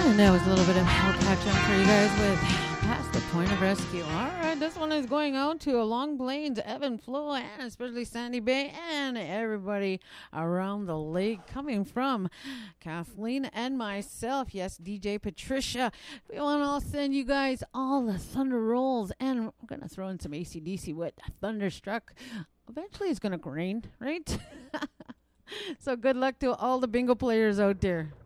And that was a little bit of help action for you guys with Past the Point of Rescue. All right, this one is going out to Long Plains, Evan, Flo, and especially Sandy Bay and everybody around the lake, coming from Kathleen and myself. Yes, DJ Patricia. We want to all send you guys all the thunder rolls, and we're going to throw in some AC/DC with Thunderstruck. Eventually it's going to rain, right? So good luck to all the bingo players out there.